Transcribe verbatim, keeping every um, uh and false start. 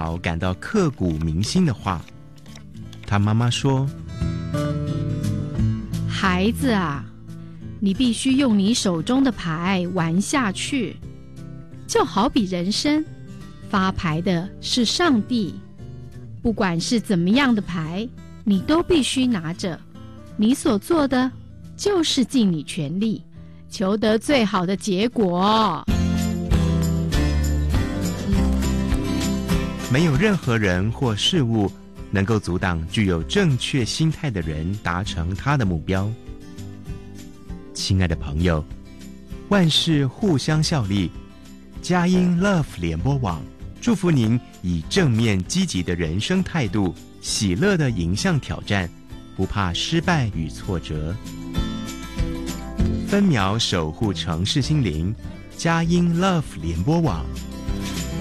小感到刻骨铭心的话。他妈妈说： 孩子啊，你必须用你手中的牌玩下去，就好比人生，发牌的是上帝，不管是怎么样的牌，你都必须拿着。你所做的就是尽你全力，求得最好的结果。 没有任何人或事物能够阻挡具有正确心态的人达成他的目标。亲爱的朋友，万事互相效力，佳音 Love 联播网祝福您以正面积极的人生态度，喜乐地迎向挑战，不怕失败与挫折。分秒守护城市心灵，佳音 Love 联播网。